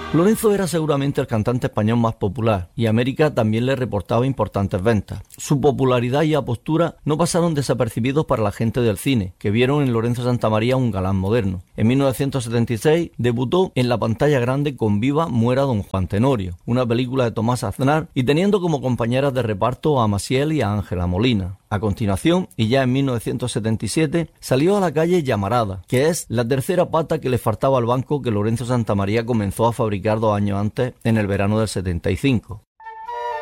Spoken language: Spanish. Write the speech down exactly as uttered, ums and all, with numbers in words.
Lorenzo era seguramente el cantante español más popular y América también le reportaba importantes ventas. Su popularidad y apostura no pasaron desapercibidos para la gente del cine, que vieron en Lorenzo Santamaría un galán moderno. En mil novecientos setenta y seis debutó en la pantalla grande con Viva muera don Juan Tenorio, una película de Tomás Aznar, y teniendo como compañeras de reparto a Maciel y a Ángela Molina. A continuación, y ya en mil novecientos setenta y siete, salió a la calle Llamarada, que es la tercera pata que le faltaba al banco que Lorenzo Santamaría comenzó a fabricar dos años antes, en el verano del setenta y cinco.